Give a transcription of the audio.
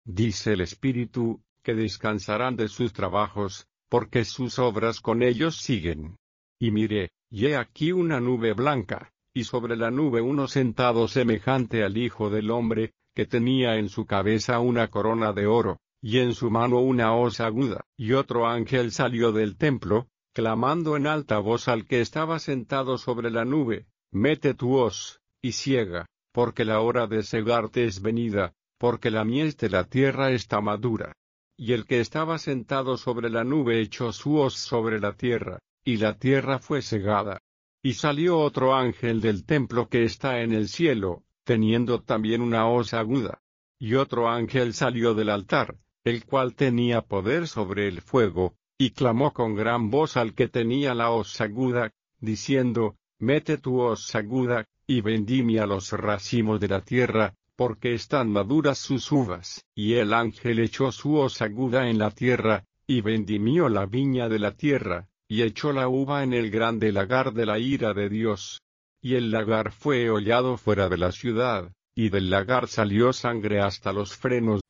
dice el Espíritu, que descansarán de sus trabajos, porque sus obras con ellos siguen. Y miré, y he aquí una nube blanca, y sobre la nube uno sentado semejante al Hijo del Hombre, que tenía en su cabeza una corona de oro, y en su mano una hoz aguda. Y otro ángel salió del templo, clamando en alta voz al que estaba sentado sobre la nube: mete tu hoz, y siega, porque la hora de segarte es venida, porque la mies de la tierra está madura. Y el que estaba sentado sobre la nube echó su hoz sobre la tierra, y la tierra fue segada. Y salió otro ángel del templo que está en el cielo, teniendo también una hoz aguda. Y otro ángel salió del altar, el cual tenía poder sobre el fuego, y clamó con gran voz al que tenía la hoz aguda, diciendo: mete tu hoz aguda, y vendimia los racimos de la tierra, porque están maduras sus uvas. Y el ángel echó su hoz aguda en la tierra, y vendimió la viña de la tierra, y echó la uva en el grande lagar de la ira de Dios. Y el lagar fue hollado fuera de la ciudad, y del lagar salió sangre hasta los frenos